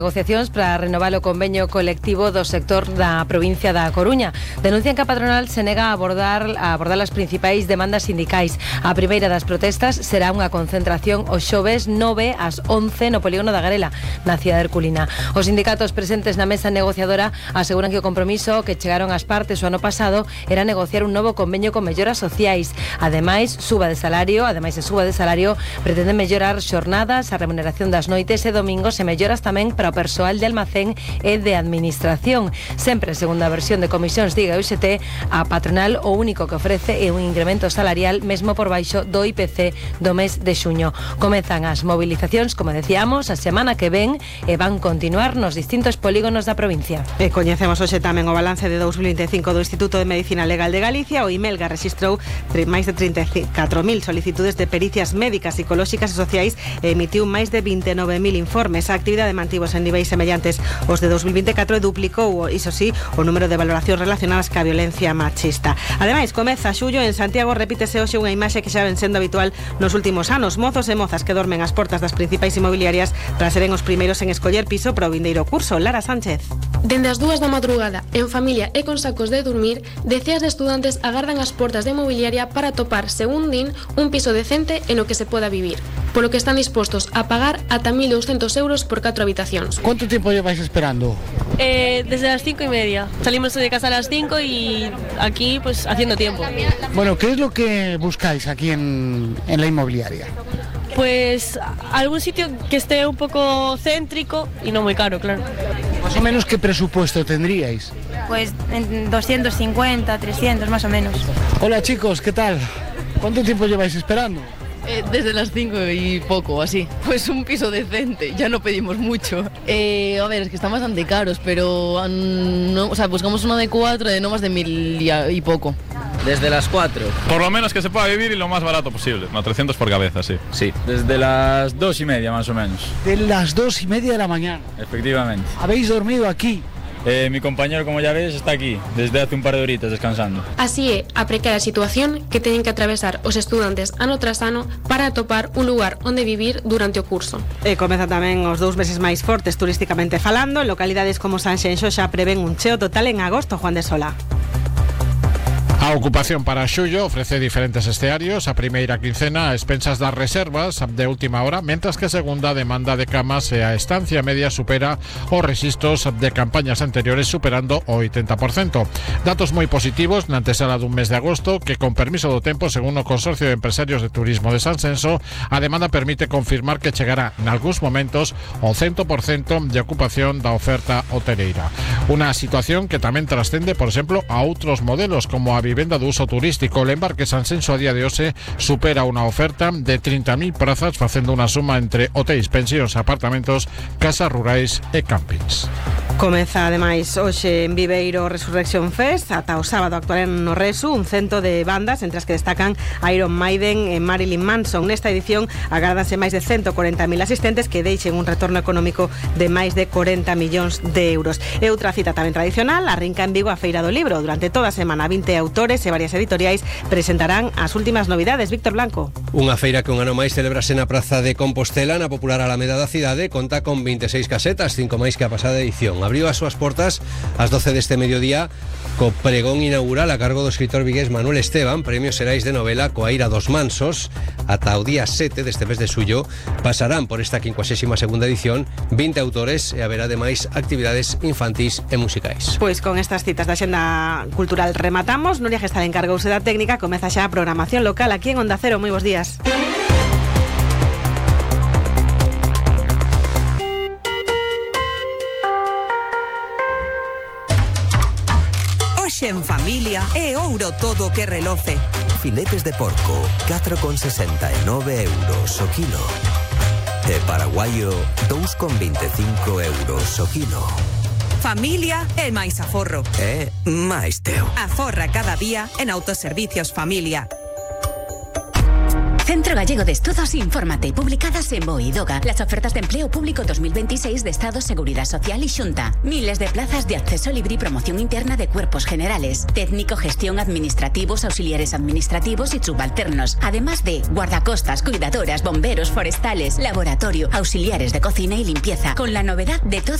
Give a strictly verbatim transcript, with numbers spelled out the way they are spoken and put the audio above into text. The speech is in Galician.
Negociacións para renovar o convenio colectivo do sector da provincia da Coruña. Denuncian que a patronal se nega a abordar, a abordar as principais demandas sindicais. A primeira das protestas será unha concentración o xoves nove ás once no polígono da Garela, na cidade herculina. Os sindicatos presentes na mesa negociadora aseguran que o compromiso que chegaron as partes o ano pasado era negociar un novo convenio con melloras sociais. Ademais, suba de salario, ademais de suba de salario, pretenden mellorar xornadas, a remuneración das noites e domingos e melloras tamén para o persoal de almacén e de administración. Sempre, segundo a versión de comisións diga U X T, a patronal o único que ofrece é un incremento salarial mesmo por baixo do I P C do mes de xuño. Comezan as movilizacións, como decíamos, a semana que ven e van continuar nos distintos polígonos da provincia. E coñecemos hoxe tamén o balance de dous mil vinte e cinco do Instituto de Medicina Legal de Galicia. O IMELGA rexistrou máis de trinta e catro mil solicitudes de pericias médicas, psicolóxicas e sociais e emitiu máis de vinte e nove mil informes. A actividade mantivose en niveis semellantes os de dous mil vinte e catro e duplicou, iso sí, o número de valoracións relacionadas ca violencia machista. Ademais, comeza xullo en Santiago, repítese hoxe unha imaxe que xa ven sendo habitual nos últimos anos. Mozos e mozas que dormen ás portas das principais inmobiliarias para seren os primeiros en escoller piso para o vindeiro curso. Lara Sánchez. Dende as dúas da madrugada, en familia e con sacos de dormir, deceas de estudantes agardan as portas da inmobiliaria para topar, según din, un piso decente en o que se poda vivir, polo que están dispostos a pagar ata mil doscientos euros por catro habitacións. ¿Cuánto tiempo lleváis esperando? Eh, desde las cinco y media. Salimos de casa a las cinco y aquí pues haciendo tiempo. Bueno, ¿qué es lo que buscáis aquí en, en la inmobiliaria? Pues algún sitio que esté un poco céntrico y no muy caro, claro. Más o menos, ¿qué presupuesto tendríais? Pues en doscientos cincuenta, trescientos más o menos. Hola chicos, ¿qué tal? ¿Cuánto tiempo lleváis esperando? Eh, desde las cinco y poco, así. Pues un piso decente, ya no pedimos mucho. Eh, a ver, es que están bastante caros, pero no, o sea, buscamos uno de cuatro de no más de mil y, a, y poco. Desde las cuatro. Por lo menos que se pueda vivir y lo más barato posible. No, trescientos por cabeza, sí. Sí, desde las dos y media más o menos. De las dos y media de la mañana. Efectivamente. ¿Habéis dormido aquí? Eh, mi compañero, como ya ves, está aquí, desde hace un par de horitas descansando. Así é a precaria situación que teñen que atravesar os estudantes ano tras ano para atopar un lugar onde vivir durante o curso. E comeza tamén os dous meses máis fortes turísticamente falando. En localidades como Sanxenxo xa prevén un cheo total en agosto. Juan de Sola. A ocupación para xullo ofrece diferentes estearios. A primeira quincena a expensas das reservas de última hora, mentras que a segunda demanda de camas e a estancia media supera os rexistros de campañas anteriores, superando o oitenta por cento. Datos moi positivos na antesala dun mes de agosto que, con permiso do tempo, según o Consorcio de Empresarios de Turismo de Sanxenxo, a demanda permite confirmar que chegará nalgúns momentos ao cento por cento de ocupación da oferta hoteleira. Unha situación que tamén trascende, por exemplo, a outros modelos como a vivenda de uso turístico. El embarque Sanxenxo a día de hoxe supera unha oferta de trinta mil prazas, facendo unha suma entre hotéis, pensións, apartamentos, casas rurais e campings. Comeza ademais hoxe en Viveiro Resurrection Fest. Ata o sábado actuarán no Resu un cento de bandas, entre as que destacan Iron Maiden e Marilyn Manson. Nesta edición agárdanse máis de ciento corenta mil asistentes que deixen un retorno económico de máis de corenta millóns de euros. E outra cita tamén tradicional, arrinca en Vigo a Feira do Libro. Durante toda a semana, vinte autores e varias editoriais presentarán as últimas novidades. Víctor Blanco. Unha feira que un ano máis celebrase na Praza de Compostela, na popular Alameda da cidade, conta con vinte e seis casetas, cinco máis que a pasada edición. Abriu as súas portas ás doce deste mediodía co pregón inaugural a cargo do escritor vigués Manuel Esteban, premios Xerais de novela coa Ira dos Mansos. Ata o día sete deste mes de xullo pasarán por esta quincuagésima segunda edición vinte autores e haberá ademais actividades infantís e musicais. Pois con estas citas da Xenda Cultural rematamos. Nuria Gestal encargouse da técnica. Comeza xa a programación local aquí en Onda Cero. Moi bons días. En familia é ouro todo o que reloce. Filetes de porco, catro con sesenta e nove euros o kilo. E paraguaio, dous con vinte e cinco euros o kilo. Familia é máis aforro. É máis teu. Aforra cada día en Autoservicios Familia. Centro Gallego de Estudos, infórmate. Publicadas en BOE y DOGA. Las ofertas de empleo público dos mil veintiséis de Estado, Seguridad Social y Xunta. Miles de plazas de acceso libre y promoción interna de cuerpos generales, técnico, gestión, administrativos, auxiliares administrativos y subalternos. Además de guardacostas, cuidadoras, bomberos, forestales, laboratorio, auxiliares de cocina y limpieza. Con la novedad de todo